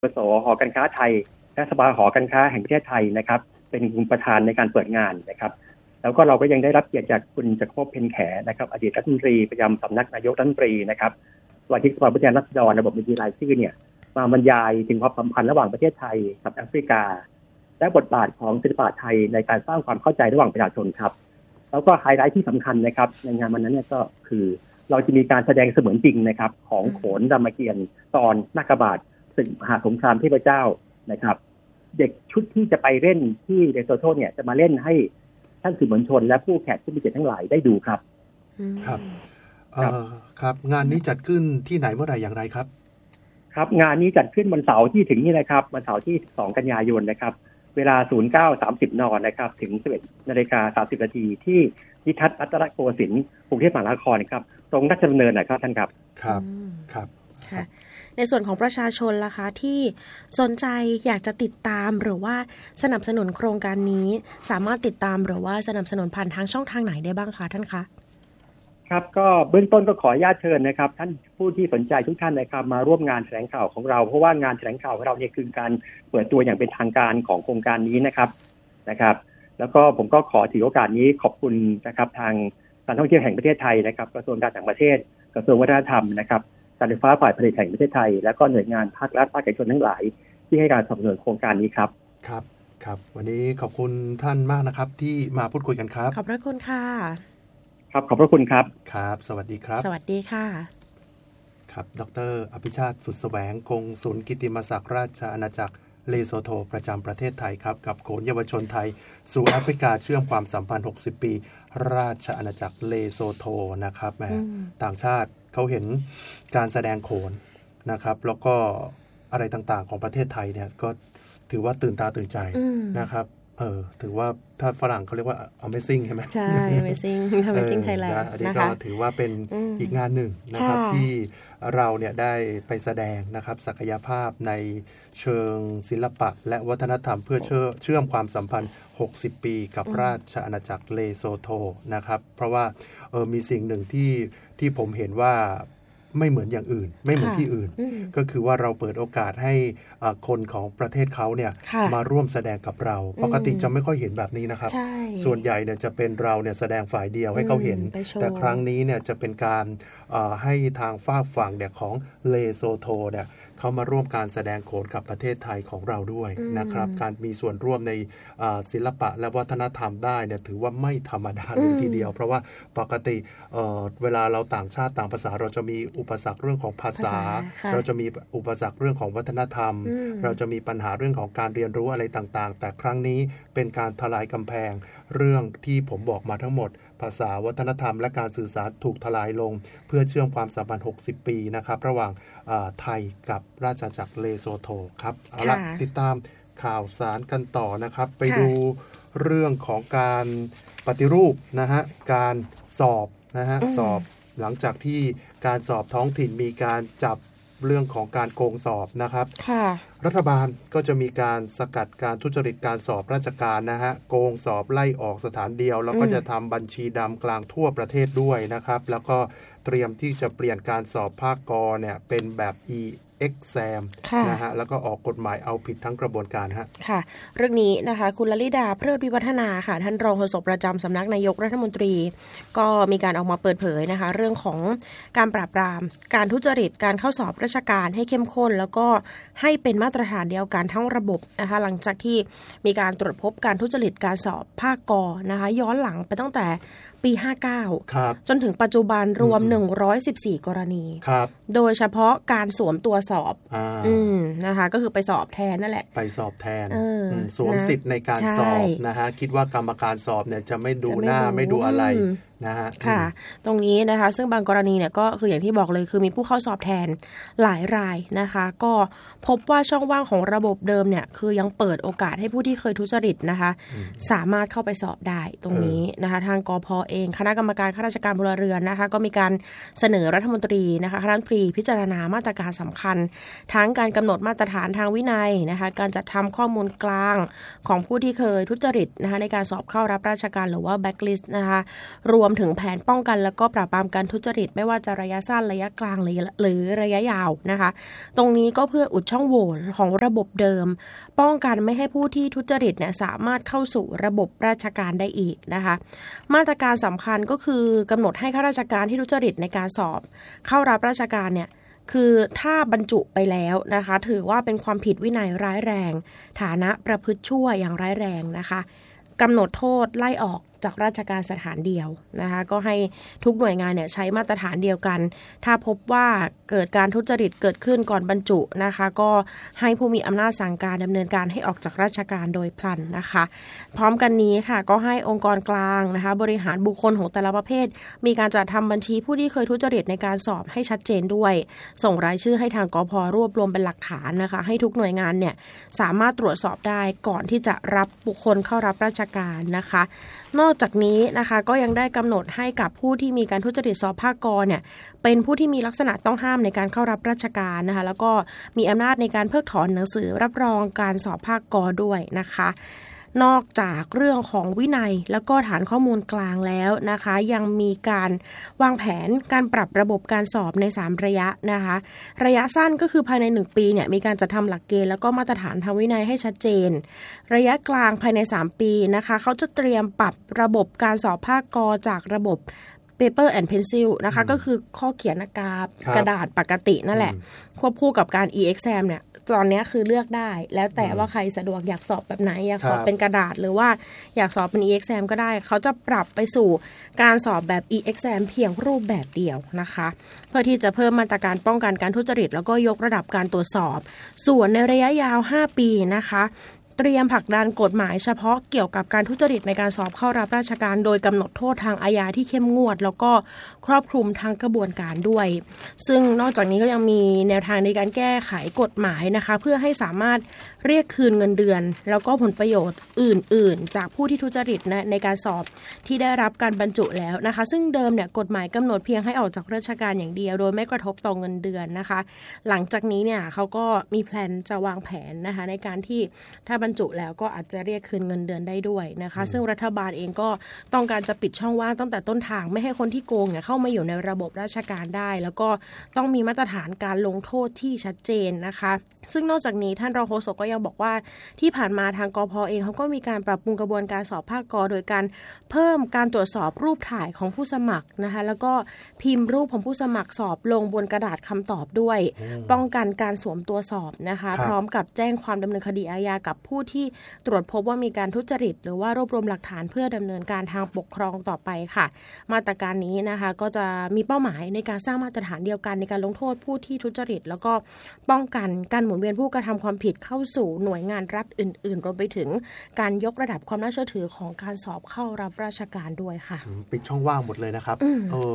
สหอการค้าไทยและสภาหอการค้าแห่งประเทศไทยนะครับเป็นประธานในการเปิดงานนะครับแล้วก็เราก็ยังได้รับเกียรติจากคุณจักรภพ เพ็ญแขนะครับอดีตรัฐมนตรีประจำสำนักนายกรัฐมนตรีนะครับสมาชิกสภาผู้แทนราษฎรระบบบัญชีรายชื่อเนี่ยมาบรรยายถึงความสัมพันธ์ระหว่างประเทศไทยกับแอฟริกาและบทบาทของศิลปะไทยในการสร้างความเข้าใจระหว่างประชาชนครับแล้วก็ไฮไลท์ที่สำคัญนะครับในงานวันนั้นเนี่ยก็คือเราจะมีการแสดงเสมือนจริงนะครับของโขนรามเกียรติ์ตอนนาคบาทศึกมหาสงครามเทพเจ้านะครับเด็กชุดที่จะไปเล่นที่เลโซโธเนี่ยจะมาเล่นให้ท่านสื่อมวลชนและผู้แขกผู้มีเกียรติทั้งหลายได้ดูครับครับงานนี้จัดขึ้นที่ไหนเมื่อไหร่อย่างไรครับครับงานนี้จัดขึ้นวันเสาร์ที่ถึงนี่นะครับวันเสาร์ที่2กันยายนนะครับเวลา 09:30 น.นะครับถึง 11:30 น.ที่นิทัศน์รัตนโกสินทร์กรุงเทพมหานครนะครับตรงราชดำเนินนะครับท่านครับครับค่ะในส่วนของประชาชนล่ะคะที่สนใจอยากจะติดตามหรือว่าสนับสนุนโครงการนี้สามารถติดตามหรือว่าสนับสนุนผ่านทางช่องทางไหนได้บ้างคะท่านคะครับก็เบื้องต้นก็ขออนุญาตเชิญนะครับท่านผู้ที่สนใจทุกท่านนะครับมาร่วมงานแถลงข่าวของเราเพราะว่างานแถลงข่าวของเราเนี่ยคือการเปิดตัวอย่างเป็นทางการของโครงการนี้นะครับแล้วก็ผมก็ขอถือโอกาสนี้ขอบคุณนะครับทางการท่องเที่ยวแห่งประเทศไทยนะครับกระทรวงการต่างประเทศกระทรวงวัฒนธรรมนะครับการไฟฟ้าฝ่ายผลิตแห่งประเทศไทยและก็หน่วยงานภาครัฐภาคเอกชนทั้งหลายที่ให้การสนับสนุนโครงการนี้ครับครับวันนี้ขอบคุณท่านมากนะครับที่มาพูดคุยกันครับขอบพระคุณค่ะครับขอบพระคุณครับครับสวัสดีครับสวัสดีค่ะครับดร.อภิชาติสุดแสวงกงสุลกิตติมศักดิ์ราชอาณาจักรเลโซโธประจำประเทศไทยครับกับโขนเยาวชนไทยสู่แอฟริกาเชื่อมความสัมพันธ์60ปีราชอาณาจักรเลโซโธนะครับแม่ต่างชาติเขาเห็นการแสดงโขนนะครับแล้วก็อะไรต่างๆของประเทศไทยเนี่ยก็ถือว่าตื่นตาตื่นใจนะครับถือว่าถ้าฝรั่งเขาเรียกว่า Amazing ใช่ไหมใช่ Amazing Thailand อันนี้ก็ถือว่าเป็นอีกงานหนึ่งนะครับที่เราเนี่ยได้ไปแสดงนะครับศักยภาพในเชิงศิลปะและวัฒนธรรมเพื่อเชื่อมความสัมพันธ์60ปีกับราชอาณาจักรเลโซโธนะครับเพราะว่ามีสิ่งหนึ่งที่ผมเห็นว่าไม่เหมือนอย่างอื่นไม่เหมือนที่อื่นก็คือว่าเราเปิดโอกาสให้คนของประเทศเขาเนี่ยมาร่วมแสดงกับเราปกติจะไม่ค่อยเห็นแบบนี้นะครับส่วนใหญ่เนี่ยจะเป็นเราเนี่ยแสดงฝ่ายเดียวให้เขาเห็นแต่ครั้งนี้เนี่ยจะเป็นการให้ทางฝั่งเนี่ยของเลโซโธเนี่ยเขามาร่วมการแสดงโขนกับประเทศไทยของเราด้วยนะครับการมีส่วนร่วมในศิลปะและวัฒนธรรมได้เนี่ยถือว่าไม่ธรรมดาเลยทีเดียวเพราะว่าปกติเวลาเราต่างชาติต่างภาษาเราจะมีอุปสรรคเรื่องของภาษาเราจะมีอุปสรรคเรื่องของวัฒนธรรมเราจะมีปัญหาเรื่องของการเรียนรู้อะไรต่างๆแต่ครั้งนี้เป็นการทลายกำแพงเรื่องที่ผมบอกมาทั้งหมดภาษาวัฒนธรรมและการสื่อสารถูกทลายลงเพื่อเชื่อมความสัมพันธ์60ปีนะครับระหว่างไทยกับราชอาณาจักรเลโซโธครับเอาละติดตามข่าวสารกันต่อนะครับไปดูเรื่องของการปฏิรูปนะฮะการสอบนะฮะสอบหลังจากที่การสอบท้องถิ่นมีการจับเรื่องของการโกงสอบนะครับรัฐบาลก็จะมีการสกัดการทุจริตการสอบราชการนะฮะโกงสอบไล่ออกสถานเดียวแล้วก็จะทำบัญชีดำกลางทั่วประเทศด้วยนะครับแล้วก็เตรียมที่จะเปลี่ยนการสอบภาคก.เนี่ยเป็นแบบ exam นะฮะแล้วก็ออกกฎหมายเอาผิดทั้งกระบวนการฮะค่ะเรื่องนี้นะคะคุณลลิดาเพลิดวิวัฒนาค่ะท่านรองโฆษกประจำสำนักนายกรัฐมนตรีก็มีการออกมาเปิดเผยนะคะเรื่องของการปราบปรามการทุจริตการเข้าสอบราชการให้เข้มข้นแล้วก็ให้เป็นมาตรฐานเดียวกันทั้งระบบนะคะหลังจากที่มีการตรวจพบการทุจริตการสอบภาคก.นะคะย้อนหลังไปตั้งแต่ปี59จนถึงปัจจุบันรวม114กรณีโดยเฉพาะการสวมตัวสอบนะคะก็คือไปสอบแทนนั่นแหละไปสอบแทนสวมสิทธิ์ในการสอบนะฮะคิดว่ากรรมการสอบเนี่ยจะไม่ดูหน้าไม่ดูอะไรนะฮะค่ะตรงนี้นะคะซึ่งบางกรณีเนี่ยก็คืออย่างที่บอกเลยคือมีผู้เข้าสอบแทนหลายรายนะคะก็พบว่าช่องว่างของระบบเดิมเนี่ยคือยังเปิดโอกาสให้ผู้ที่เคยทุจริตนะคะสามารถเข้าไปสอบได้ตรงนี้นะคะทางกพ.เองคณะกรรมการข้าราชการพลเรือนนะคะก็มีการเสนอรัฐมนตรีนะคะคณะรัฐมนตรีพิจารณามาตรการสำคัญทั้งการกำหนดมาตรฐานทางวินัยนะคะการจัดทำข้อมูลกลางของผู้ที่เคยทุจริตนะคะในการสอบเข้ารับราชการหรือว่าแบ็คลิสต์นะคะรวมมถึงแผนป้องกันแล้วก็ปราบปรามการทุจริตไม่ว่าจะระยะสั้นระยะกลางหรือระยะยาวนะคะตรงนี้ก็เพื่ออุดช่องโหว่ของระบบเดิมป้องกันไม่ให้ผู้ที่ทุจริตเนี่ยสามารถเข้าสู่ระบบราชการได้อีกนะคะมาตรการสำคัญก็คือกำหนดให้ข้าราชการที่ทุจริตในการสอบเข้ารับราชการเนี่ยคือถ้าบรรจุไปแล้วนะคะถือว่าเป็นความผิดวินัยร้ายแรงฐานะประพฤติชั่วอย่างร้ายแรงนะคะกำหนดโทษไล่ออกจากราชการสถานเดียวนะคะก็ให้ทุกหน่วยงานเนี่ยใช้มาตรฐานเดียวกันถ้าพบว่าเกิดการทุจริตเกิดขึ้นก่อนบรรจุนะคะก็ให้ผู้มีอำนาจสั่งการดำเนินการให้ออกจากราชการโดยพลันนะคะพร้อมกันนี้ค่ะก็ให้องค์กรกลางนะคะบริหารบุคคลของแต่ละประเภทมีการจัดทำบัญชีผู้ที่เคยทุจริตในการสอบให้ชัดเจนด้วยส่งรายชื่อให้ทางกพ.รวบรวมเป็นหลักฐานนะคะให้ทุกหน่วยงานเนี่ยสามารถตรวจสอบได้ก่อนที่จะรับบุคคลเข้ารับราชการนะคะนอกจากนี้นะคะก็ยังได้กำหนดให้กับผู้ที่มีการทุจริตสอบภาคกเนี่ยเป็นผู้ที่มีลักษณะต้องห้ามในการเข้ารับราชการนะคะแล้วก็มีอำนาจในการเพิกถอนหนังสือรับรองการสอบภาคกด้วยนะคะนอกจากเรื่องของวินัยแล้วก็ฐานข้อมูลกลางแล้วนะคะยังมีการวางแผนการปรับระบบการสอบใน3ระยะนะคะระยะสั้นก็คือภายใน1ปีเนี่ยมีการจัดทำหลักเกณฑ์แล้วก็มาตรฐานทางวินัยให้ชัดเจนระยะกลางภายใน3ปีนะคะเขาจะเตรียมปรับระบบการสอบภาคกจากระบบ paper and pencil นะคะก็คือข้อเขียนกระดาษปกตินั่นแหละควบคู่กับการ e-exam เนี่ยตอนนี้คือเลือกได้แล้วแต่ว่าใครสะดวกอยากสอบแบบไหนอยากสอบเป็นกระดาษหรือว่าอยากสอบเป็น e-exam ก็ได้เขาจะปรับไปสู่การสอบแบบ e-exam เพียงรูปแบบเดียวนะคะเพื่อที่จะเพิ่มมาตรการป้องกันการทุจริตแล้วก็ยกระดับการตรวจสอบส่วนในระยะยาว5ปีนะคะเตรียมผลักดันกฎหมายเฉพาะเกี่ยวกับการทุจริตในการสอบเข้ารับราชการโดยกำหนดโทษทางอาญาที่เข้มงวดแล้วก็ครอบคลุมทางกระบวนการด้วยซึ่งนอกจากนี้ก็ยังมีแนวทางในการแก้ไขกฎหมายนะคะเพื่อให้สามารถเรียกคืนเงินเดือนแล้วก็ผลประโยชน์อื่นๆจากผู้ที่ทุจริตในการสอบที่ได้รับการบรรจุแล้วนะคะซึ่งเดิมเนี่ยกฎหมายกำหนดเพียงให้ออกจากราชการอย่างเดียวโดยไม่กระทบต่อเงินเดือนนะคะหลังจากนี้เนี่ยเขาก็มีแพลนจะวางแผนนะคะในการที่ถ้าบรรจุแล้วก็อาจจะเรียกคืนเงินเดือนได้ด้วยนะคะซึ่งรัฐบาลเองก็ต้องการจะปิดช่องว่างตั้งแต่ต้นทางไม่ให้คนที่โกงเนี่ยเข้ามาอยู่ในระบบราชการได้แล้วก็ต้องมีมาตรฐานการลงโทษที่ชัดเจนนะคะซึ่งนอกจากนี้ท่านรองโฆษกก็ยังบอกว่าที่ผ่านมาทางกพ.เองเขาก็มีการปรับปรุงกระบวนการสอบภาคก.โดยการเพิ่มการตรวจสอบรูปถ่ายของผู้สมัครนะคะแล้วก็พิมพ์รูปของผู้สมัครสอบลงบนกระดาษคำตอบด้วยป้องกันการสวมตัวสอบนะคะพร้อมกับแจ้งความดำเนินคดีอาญากับผู้ที่ตรวจพบว่ามีการทุจริตหรือว่ารวบรวมหลักฐานเพื่อดำเนินการทางปกครองต่อไปค่ะมาตรการนี้นะคะก็จะมีเป้าหมายในการสร้างมาตรฐานเดียวกันในการลงโทษผู้ที่ทุจริตแล้วก็ป้องกันการหมุนเวียนผู้กระทำความผิดเข้าสู่หน่วยงานรัฐอื่นๆรวมไปถึงการยกระดับความน่าเชื่อถือของการสอบเข้ารับราชการด้วยค่ะปิดช่องว่างหมดเลยนะครับโอ้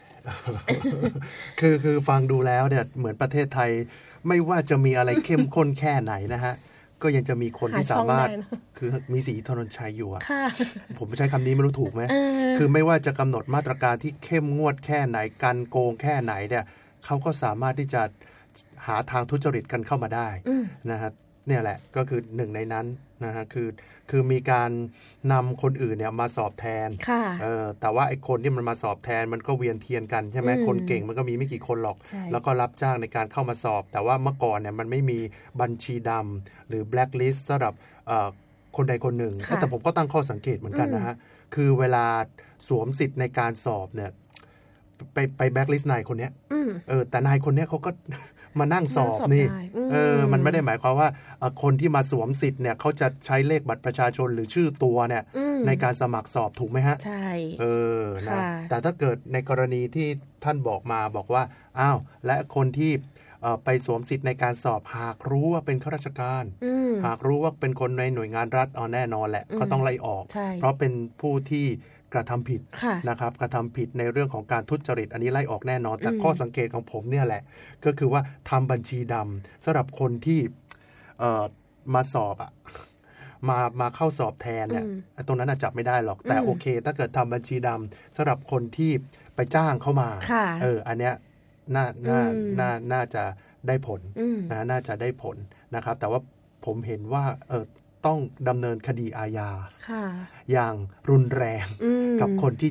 คือฟังดูแล้วเนี่ยเหมือนประเทศไทยไม่ว่าจะมีอะไรเข้มข้นแค่ไหนนะฮะก็ยังจะมีคนที่สามารถคือมีศรีถนนชัยอยู่ผมใช้คำนี้ไม่รู้ถูกไหมคือไม่ว่าจะกำหนดมาตรการที่เข้มงวดแค่ไหนกันโกงแค่ไหนเนี่ยเขาก็สามารถที่จะหาทางทุจริตกันเข้ามาได้นะฮะเนี่ยแหละก็คือหนึ่งในนั้นนะฮะคือมีการนำคนอื่นเนี่ยมาสอบแทนแต่ว่าไอ้คนที่มันมาสอบแทนมันก็เวียนเทียนกันใช่ไหมคนเก่งมันก็มีไม่กี่คนหรอกแล้วก็รับจ้างในการเข้ามาสอบแต่ว่าเมื่อก่อนเนี่ยมันไม่มีบัญชีดำหรือแบล็คลิสต์สำหรับคนใดคนหนึ่งแต่ผมก็ตั้งข้อสังเกตเหมือนกันนะฮะคือเวลาสวมสิทธิ์ในการสอบเนี่ยไปแบล็คลิสต์นายคนเนี้ยแต่นายคนเนี้ยเขาก็มานั่งสอบนี่มันไม่ได้หมายความว่าคนที่มาสวมสิทธิ์เนี่ยเขาจะใช้เลขบัตรประชาชนหรือชื่อตัวเนี่ยในการสมัครสอบถูกไหมฮะใช่นะแต่ถ้าเกิดในกรณีที่ท่านบอกมาบอกว่าอ้าวและคนที่ไปสวมสิทธิ์ในการสอบหากรู้ว่าเป็นข้าราชการหากรู้ว่าเป็นคนในหน่วยงานรัฐแน่นอนแหละก็ต้องไล่ออกเพราะเป็นผู้ที่กระทำผิดนะครับกระทำผิดในเรื่องของการทุจริตอันนี้ไล่ออกแน่นอนแต่ข้อสังเกตของผมเนี่ยแหละก็คือว่าทำบัญชีดำสำหรับคนที่มาสอบมาเข้าสอบแทนเนี่ยตรงนั้นจับไม่ได้หรอกแต่โอเคถ้าเกิดทำบัญชีดำสำหรับคนที่ไปจ้างเข้ามาอันเนี้ยน่าจะได้ผลนะน่าจะได้ผลนะครับแต่ว่าผมเห็นว่าต้องดำเนินคดีอาญาอย่างรุนแรงกับคนที่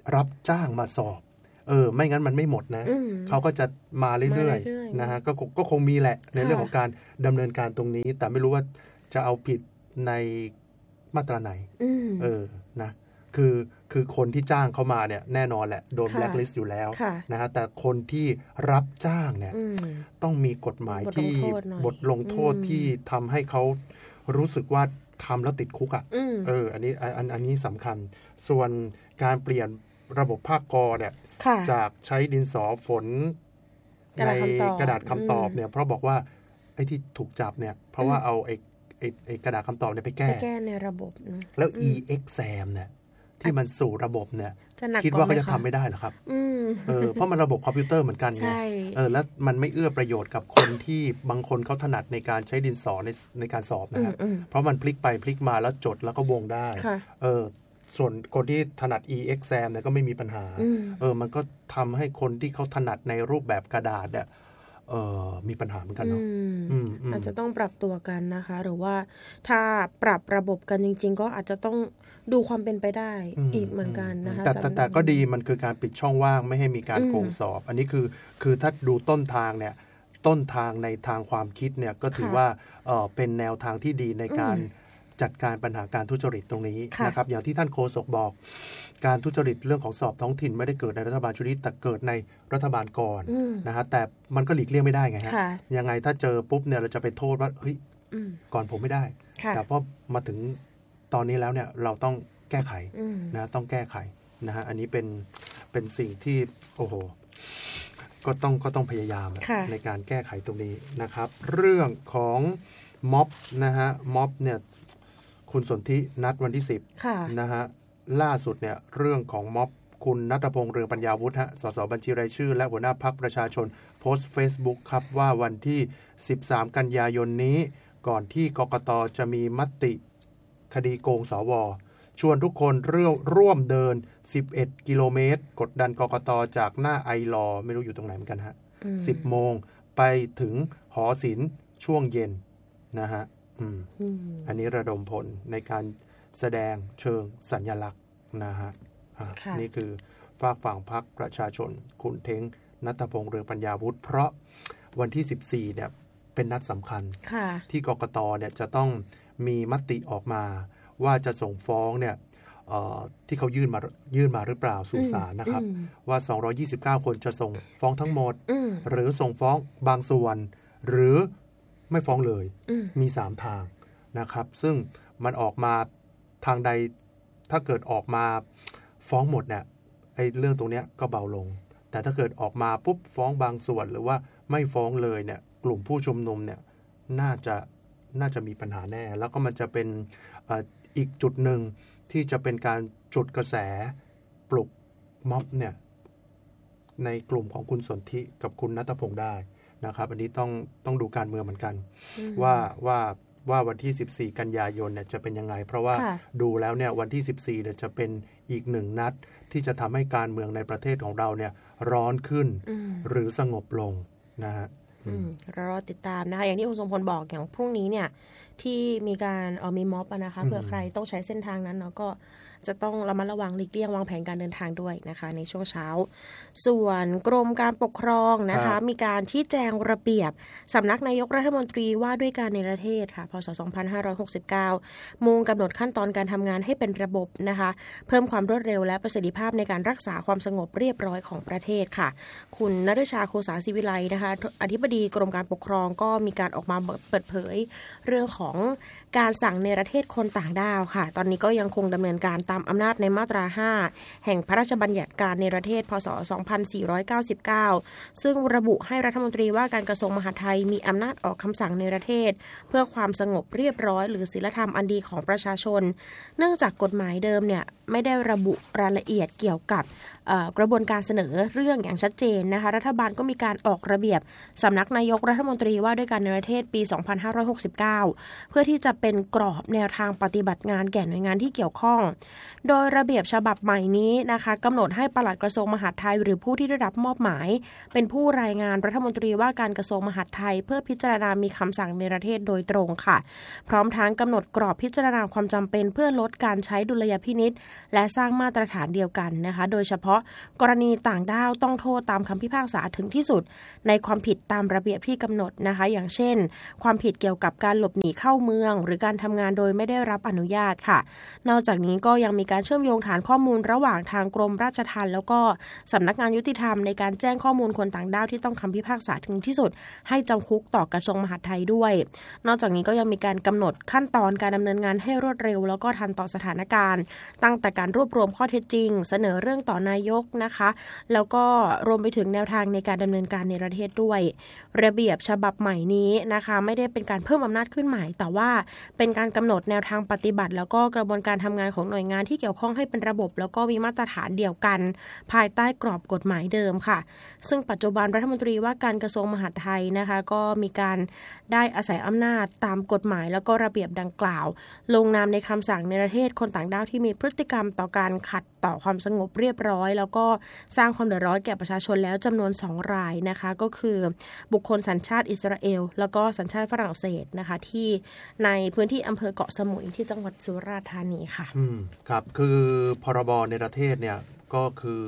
รับจ้างมาสอบไม่งั้นมันไม่หมดนะเขาก็จะมาเรื่อยๆนะฮะก็คงมีแหละในเรื่องของการดำเนินการตรงนี้แต่ไม่รู้ว่าจะเอาผิดในมาตราไหนนะคือคนที่จ้างเขามาเนี่ยแน่นอนแหละโดนแบล็คลิสต์อยู่แล้วนะฮะแต่คนที่รับจ้างเนี่ยต้องมีกฎหมายที่บทลงโทษที่ทำให้เขารู้สึกว่าทำแล้วติดคุกอ่ะอันนี้สำคัญส่วนการเปลี่ยนระบบภาคกอเนี่ยจากใช้ดินสอฝนในกระดาษคำตอบเนี่ยเพราะบอกว่าไอ้ที่ถูกจับเนี่ยเพราะว่าเอาไอ้กระดาษคำตอบเนี่ยไปแก้ในระบบนะแล้ว e-exam เนี่ยที่มันสู่ระบบเนี่ยคิดว่าเขาจะทำไม่ได้หรอครับเพราะมันระบบคอมพิวเตอร์เหมือนกันไงแล้วมันไม่เอื้อประโยชน์กับคนที่บางคนเขาถนัดในการใช้ดินสอในการสอบนะครับเพราะมันพลิกไปพลิกมาแล้วจดแล้วก็วงได้ส่วนคนที่ถนัด e-exam เนี่ยก็ไม่มีปัญหามันก็ทำให้คนที่เขาถนัดในรูปแบบกระดาษเนี่ยมีปัญหาเหมือนกันเนาะอาจจะต้องปรับตัวกันนะคะหรือว่าถ้าปรับระบบกันจริงๆก็อาจจะต้องดูความเป็นไปได้อีกเหมือนกันนะคะแต่ก็ดีมันคือการปิดช่องว่างไม่ให้มีการโกงสอบอันนี้คือถ้าดูต้นทางเนี่ยต้นทางในทางความคิดเนี่ยก็ถือว่าเป็นแนวทางที่ดีในการจัดการปัญหาการทุจริตตรงนี้นะครับอย่างที่ท่านโฆษกบอกการทุจริตเรื่องของสอบท้องถิ่นไม่ได้เกิดในรัฐบาลชุดนี้แต่เกิดในรัฐบาลก่อนนะฮะแต่มันก็หลีกเลี่ยงไม่ได้ไงฮะยังไงถ้าเจอปุ๊บเนี่ยเราจะไปโทษว่าเฮ้ยก่อนผมไม่ได้แต่พอมาถึงตอนนี้แล้วเนี่ยเราต้องแก้ไขนะต้องแก้ไขนะฮะอันนี้เป็นสิ่งที่โอ้โหก็ต้องพยายามในการแก้ไขตรงนี้นะครับเรื่องของม็อบนะฮะม็อบเนี่ยคุณสนธินัดวันที่10นะฮะล่าสุดเนี่ยเรื่องของม็อบคุณณัฐพงษ์เรืองปัญญาวุฒิฮะสสบัญชีรายชื่อและหัวหน้าพรรคประชาชนโพสต์ Facebook ครับว่าวันที่13กันยายนนี้ก่อนที่กกต.จะมีมติคดีโกงสว.ชวนทุกคนร่วมเดิน11กิโลเมตรกดดันกกต.จากหน้าไอลอไม่รู้อยู่ตรงไหนเหมือนกันฮะ10 โมงไปถึงหอศิลป์ช่วงเย็นนะฮะอันนี้ระดมพลในการแสดงเชิงสัญลักษณ์นะฮะนี่คือฝากฝั่งพรรคประชาชนคุณเท้งณัฐพงษ์เรืองปัญญาวุฒิเพราะวันที่14เนี่ยเป็นนัดสำคัญที่กกต.เนี่ยจะต้องมีมติออกมาว่าจะส่งฟ้องเนี่ยที่เขายื่นมาหรือเปล่าสู่ศาลนะครับว่า229คนจะส่งฟ้องทั้งหมดหรือส่งฟ้องบางส่วนหรือไม่ฟ้องเลยมี3ทางนะครับซึ่งมันออกมาทางใดถ้าเกิดออกมาฟ้องหมดเนี่ยไอ้เรื่องตรงเนี้ยก็เบาลงแต่ถ้าเกิดออกมาปุ๊บฟ้องบางส่วนหรือว่าไม่ฟ้องเลยเนี่ยกลุ่มผู้ชุมนุมเนี่ยน่าจะมีปัญหาแน่แล้วก็มันจะเป็นอีกจุดหนึ่งที่จะเป็นการจุดกระแสปลุกม็อบเนี่ยในกลุ่มของคุณสนธิกับคุณณัฐพงษ์ได้นะครับอันนี้ต้องดูการเมืองเหมือนกันว่าวันที่14กันยายนเนี่ยจะเป็นยังไงเพราะว่าดูแล้วเนี่ยวันที่14เนี่ยจะเป็นอีกหนึ่งนัดที่จะทำให้การเมืองในประเทศของเราเนี่ยร้อนขึ้นหรือสงบลงนะฮะรอติดตามนะคะอย่างที่คุณทรงพลบอกอย่างพรุ่งนี้เนี่ยที่มีการมีม็อบนะคะเผื่อใครต้องใช้เส้นทางนั้นเนาะก็จะต้องระมัดระวังหลีกเลี่ยงวางแผนการเดินทางด้วยนะคะในช่วงเช้าส่วนกรมการปกครองนะคะมีการชี้แจงระเบียบสำนักนายกรัฐมนตรีว่าด้วยการในประเทศค่ะพ.ศ. 2569มุ่งกำหนดขั้นตอนการทำงานให้เป็นระบบนะคะเพิ่มความรวดเร็วและประสิทธิภาพในการรักษาความสงบเรียบร้อยของประเทศค่ะคุณณฤชาโคสาศิวิไลนะคะอธิบดีกรมการปกครองก็มีการออกมาเปิดเผยเรื่องของการสั่งเนรเทศคนต่างด้าวค่ะตอนนี้ก็ยังคงดำเนินการตามอำนาจในมาตรา5แห่งพระราชบัญญัติการเนรเทศพ.ศ. 2499ซึ่งระบุให้รัฐมนตรีว่าการกระทรวงมหาดไทยมีอำนาจออกคำสั่งเนรเทศเพื่อความสงบเรียบร้อยหรือศีลธรรมอันดีของประชาชนเนื่องจากกฎหมายเดิมเนี่ยไม่ได้ระบุรายละเอียดเกี่ยวกับกระบวนการเสนอเรื่องอย่างชัดเจนนะคะรัฐบาลก็มีการออกระเบียบสำนักนายกรัฐมนตรีว่าด้วยการเนรเทศปี 2569 เพื่อที่จะเป็นกรอบแนวทางปฏิบัติงานแก่หน่วยงานที่เกี่ยวข้องโดยระเบียบฉบับใหม่นี้นะคะกำหนดให้ปลัดกระทรวงมหาดไทยหรือผู้ที่ได้รับมอบหมายเป็นผู้รายงานรัฐมนตรีว่าการกระทรวงมหาดไทยเพื่อพิจารณามีคำสั่งเนรเทศโดยตรงค่ะพร้อมทั้งกำหนดกรอบพิจารณาความจำเป็นเพื่อลดการใช้ดุลยพินิจและสร้างมาตรฐานเดียวกันนะคะโดยเฉพาะกรณีต่างด้าวต้องโทษตามคำพิพากษาถึงที่สุดในความผิดตามระเบียบที่กำหนดนะคะอย่างเช่นความผิดเกี่ยวกับการหลบหนีเข้าเมืองหรือการทำงานโดยไม่ได้รับอนุญาตค่ะนอกจากนี้ก็ยังมีการเชื่อมโยงฐานข้อมูลระหว่างทางกรมราชทัณฑ์แล้วก็สำนักงานยุติธรรมในการแจ้งข้อมูลคนต่างด้าวที่ต้องคำพิพากษาถึงที่สุดให้จำคุกต่อกระทรวงมหาดไทยด้วยนอกจากนี้ก็ยังมีการกำหนดขั้นตอนการดำเนินงานให้รวดเร็วแล้วก็ทันต่อสถานการณ์ตั้งแต่การรวบรวมข้อเท็จจริงเสนอเรื่องต่อนายกนะคะแล้วก็รวมไปถึงแนวทางในการดำเนินการในประเทศด้วยระเบียบฉบับใหม่นี้นะคะไม่ได้เป็นการเพิ่มอำนาจขึ้นใหม่แต่ว่าเป็นการกำหนดแนวทางปฏิบัติแล้วก็กระบวนการทำงานของหน่วยงานที่เกี่ยวข้องให้เป็นระบบแล้วก็มีมาตรฐานเดียวกันภายใต้กรอบกฎหมายเดิมค่ะซึ่งปัจจุบันรัฐมนตรีว่าการกระทรวงมหาดไทยนะคะก็มีการได้อาศัยอำนาจตามกฎหมายแล้วก็ระเบียบดังกล่าวลงนามในคำสั่งในประเทศคนต่างด้าวที่มีพฤติกรรมต่อการขัดต่อความสงบเรียบร้อยแล้วก็สร้างความเดือดร้อนแก่ประชาชนแล้วจำนวน2 รายนะคะก็คือบุคคลสัญชาติอิสราเอลแล้วก็สัญชาติฝรั่งเศสนะคะที่ในพื้นที่อำเภอเกาะสมุยที่จังหวัดสุราษฎร์ธานีค่ะครับคือพรบในประเทศเนี่ยก็คือ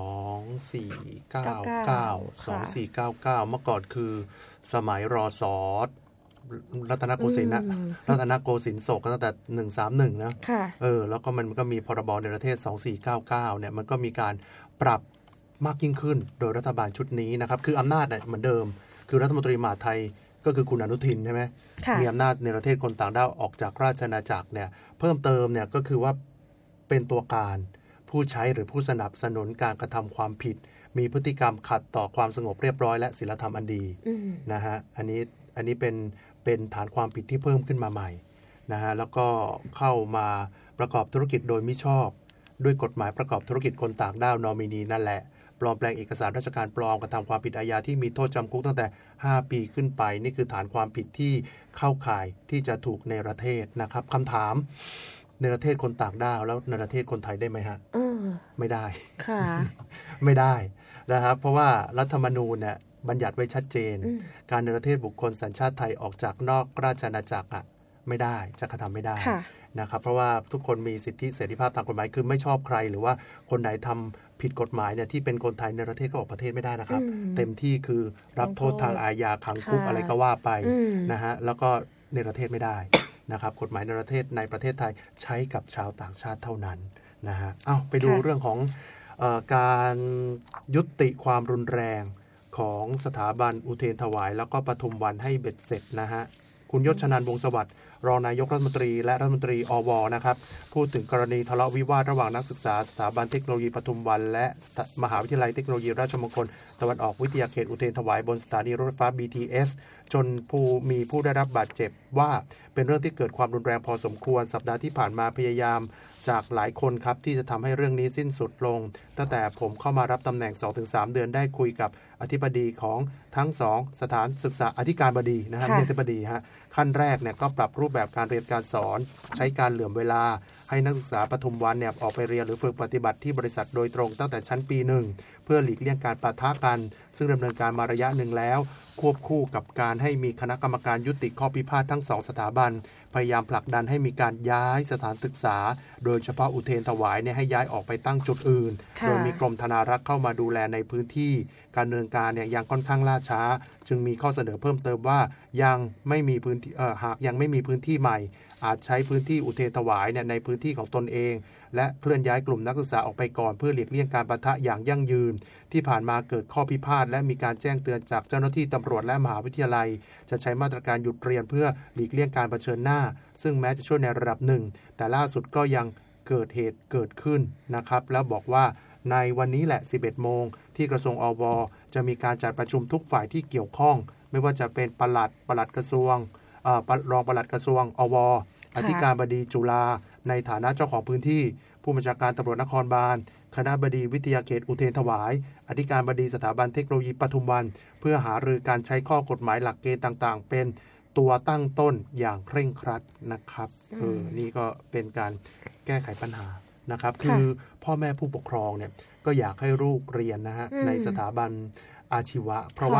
2499เมื่อก่อนคือสมัยรสรัตนโกสินทร์นะรัตนโกสินทร์โศกตั้งแต่131นะแล้วก็มันก็มีพรบในประเทศ2499เนี่ยมันก็มีการปรับมากยิ่งขึ้นโดยรัฐบาลชุดนี้นะครับคืออำนาจเนี่ยเหมือนเดิมคือรัฐมนตรีมหาดไทยก็คือคุณอนุทินใช่ไหมมีอำนาจในประเทศคนต่างด้าวออกจากราชอาณาจักรเนี่ยเพิ่มเติมเนี่ยก็คือว่าเป็นตัวการผู้ใช้หรือผู้สนับสนุนการกระทำความผิดมีพฤติกรรมขัดต่อความสงบเรียบร้อยและศีลธรรมอันดีนะฮะอันนี้เป็นฐานความผิดที่เพิ่มขึ้นมาใหม่นะฮะแล้วก็เข้ามาประกอบธุรกิจโดยมิชอบด้วยกฎหมายประกอบธุรกิจคนต่างด้าวนอมินีนั่นแหละปลอมแปลงเอกสารราชการปลอมกระทำความผิดอาญาที่มีโทษจำคุกตั้งแต่5 ปีขึ้นไปนี่คือฐานความผิดที่เข้าข่ายที่จะถูกในประเทศนะครับคำถามในประเทศคนต่างด้าวแล้วในประเทศคนไทยได้ไหมฮะไม่ได้ค่ะ ไม่ได้นะครับเพราะว่ารัฐธรรมนูญเนี่ยบัญญัติไว้ชัดเจนการในประเทศบุคคลสัญชาติไทยออกจากนอกราชอาณาจักรไม่ได้จะกระทำไม่ได้นะครับเพราะว่าทุกคนมีสิทธิเสรีภาพตามกฎหมายคือไม่ชอบใครหรือว่าคนไหนทำผิดกฎหมายเนี่ยที่เป็นคนไทยในประเทศก็ออกประเทศไม่ได้นะครับเต็มที่คือรับโทษทางอาญาขังคุกอะไรก็ว่าไปนะฮะแล้วก็ในประเทศไม่ได้นะครับกฎหมายในประเทศไทยใช้กับชาวต่างชาติเท่านั้นนะฮะไปดูเรื่องของการยุติความรุนแรงของสถาบันอุเทรนถวายแล้วก็ปทุมวันให้เบ็ดเสร็จนะฮะคุณยศชนันท์วงศ์สวัสดิ์รองนายกรัฐมนตรีและรัฐมนตรีอวนะครับพูดถึงกรณีทะเลาะวิวาทระหว่างนักศึกษาสถาบันเทคโนโลยีปทุมวันและมหาวิทยาลัยเทคโนโลยีราชมงคลตะวันออกวิทยาเขตอุเทรนถวายบนสถานีรถไฟฟ้า BTS จนมีผู้ได้รับบาดเจ็บว่าเป็นเรื่องที่เกิดความรุนแรงพอสมควรสัปดาห์ที่ผ่านมาพยายามจากหลายคนครับที่จะทำให้เรื่องนี้สิ้นสุดลงตั้งแต่ผมเข้ามารับตำแหน่ง 2-3 เดือนได้คุยกับอธิบดีของทั้ง2สถานศึกษาอธิการบดีนะฮะไม่ใช่อธิบดีฮะขั้นแรกเนี่ยก็ปรับรูปแบบการเรียนการสอนใช้การเหลื่อมเวลาให้นักศึกษาปทุมวันเนี่ยออกไปเรียนหรือฝึกปฏิบัติที่บริษัทโดยตรงตั้งแต่ชั้นปี 1เพื่อหลีกเลี่ยงการปะทะกันซึ่งดำเนินการมาระยะหนึ่งแล้วควบคู่กับการให้มีคณะกรรมการยุติข้อพิพาททั้ง2สถาบันพยายามผลักดันให้มีการย้ายสถานศึกษาโดยเฉพาะอุเทรนถวายเนี่ยให้ย้ายออกไปตั้งจุดอื่นโดยมีกรมธนารักษ์เข้ามาดูแลในพื้นที่การดำเนินการเนี่ยยังค่อนข้างล่าช้าจึงมีข้อเสนอเพิ่มเติมว่ายังไม่มีพื้นที่หากยังไม่มีพื้นที่ใหม่อาจใช้พื้นที่อุเทรนถวายเนี่ยในพื้นที่ของตนเองและเคลื่อนย้ายกลุ่มนักศึกษาออกไปก่อนเพื่อหลีกเลี่ยงการปะทะอย่างยั่งยืนที่ผ่านมาเกิดข้อพิพาทและมีการแจ้งเตือนจากเจ้าหน้าที่ตำรวจและมหาวิทยาลัยจะใช้มาตรการหยุดเรียนเพื่อหลีกเลี่ยงการเผชิญหน้าซึ่งแม้จะช่วยในระดับหนึ่งแต่ล่าสุดก็ยังเกิดเหตุเกิดขึ้นนะครับแล้วบอกว่าในวันนี้แหละ 11 โมงที่กระทรวงอว.จะมีการจัดประชุมทุกฝ่ายที่เกี่ยวข้องไม่ว่าจะเป็นปลัดกระทรวงรองปลัดกระทรวงอว.อธิการบดีจุฬาในฐานะเจ้าของพื้นที่ผู้บัญชาการตำรวจนครบาลคณบดีวิทยาเขตอุเทรนถวายอธิการบดีสถาบันเทคโนโลยีปทุมวันเพื่อหารือการใช้ข้อกฎหมายหลักเกณฑ์ต่างๆเป็นตัวตั้งต้นอย่างเคร่งครัดนะครับนี่ก็เป็นการแก้ไขปัญหานะครับคือพ่อแม่ผู้ปกครองเนี่ยก็อยากให้ลูกเรียนนะฮะในสถาบันอาชีวะเพราะว่า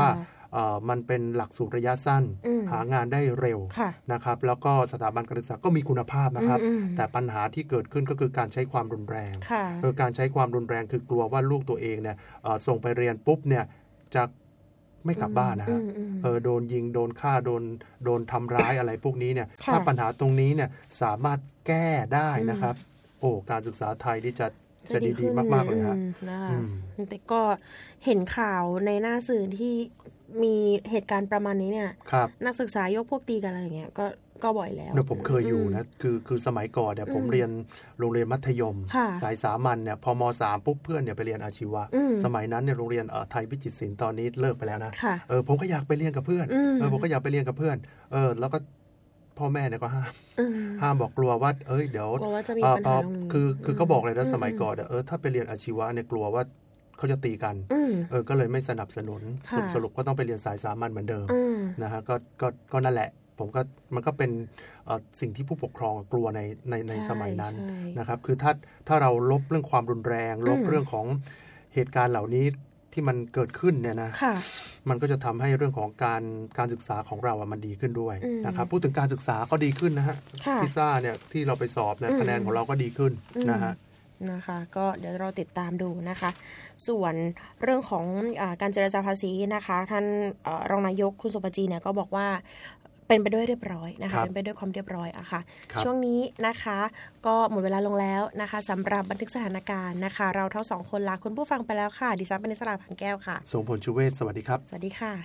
มันเป็นหลักสูตรระยะสั้นหางานได้เร็วนะครับแล้วก็สถาบันการศึกษาก็มีคุณภาพนะครับแต่ปัญหาที่เกิดขึ้นก็คือการใช้ความรุนแรงการใช้ความรุนแรงคือกลัวว่าลูกตัวเองเนี่ยส่งไปเรียนปุ๊บเนี่ยจะไม่กลับบ้านนะฮะโดนยิงโดนฆ่าโดนทำร้ายอะไรพวกนี้เนี่ยถ้าปัญหาตรงนี้เนี่ยสามารถแก้ได้นะครับโอ้การศึกษาไทยที่จะดีมากๆเลยฮะแต่ก็เห็นข่าวในหน้าสื่อที่มีเหตุการณ์ประมาณนี้เนี่ยนักศึกษายกพวกตีกันอะไรอย่างเงี้ยก็บ่อยแล้วเนี่ยผมเคยอยู่นะคือสมัยก่อนเนี่ยผมเรียนโรงเรียนมัธยมสายสามัญเนี่ยพอม.3 ปุ๊บเพื่อนเนี่ยไปเรียนอาชีวะสมัยนั้นเนี่ยโรงเรียนไทยวิจิตรศิลป์ตอนนี้เลิกไปแล้วนะผมก็อยากไปเรียนกับเพื่อนผมก็อยากไปเรียนกับเพื่อนแล้วก็พ่อแม่เนี่ยก็ห้ามบอกกลัวว่าเดี๋ยวคือเขาบอกเลยนะสมัยก่อนถ้าไปเรียนอาชีวะเนี่ยกลัวว่าเขาจะตีกันก็เลยไม่สนับสนุนสรุปก็ต้องไปเรียนสายสามัญเหมือนเดิมนะฮะก็นั่นแหละมันก็เป็นสิ่งที่ผู้ปกครองกลัวในสมัยนั้นนะครับคือถ้าเราลบเรื่องความรุนแรงลบเรื่องของเหตุการณ์เหล่านี้ที่มันเกิดขึ้นเนี่ยนะมันก็จะทำให้เรื่องของการศึกษาของเรามันดีขึ้นด้วยนะครับพูดถึงการศึกษาก็ดีขึ้นนะฮะพิซซ่าเนี่ยที่เราไปสอบเนี่ยคะแนนของเราก็ดีขึ้นนะคะก็เดี๋ยวเราติดตามดูนะคะส่วนเรื่องของการเจรจาภาษีนะคะท่านรองนายกคุณสุภจีเนี่ยก็บอกว่าเป็นไปด้วยเรียบร้อยนะคะเป็นไปด้วยความเรียบร้อยอะค่ะช่วงนี้นะคะก็หมดเวลาลงแล้วนะคะสำหรับบันทึกสถานการณ์นะคะเราทั้งสองคนลาคุณผู้ฟังไปแล้วค่ะดิฉันปณิสรา พันแก้วค่ะทรงพลชูเวศสวัสดีครับสวัสดีค่ะ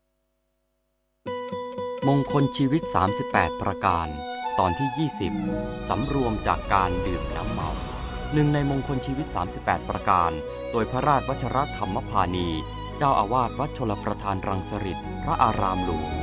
มงคลชีวิต38ประการตอนที่20สำรวมจากการดื่มน้ำเมาหนึ่งในมงคลชีวิต38ประการโดยพระราชวชรธรรมพานีเจ้าอาวาสวัดชลประทานรังสฤษฎร์พระอารามหลวง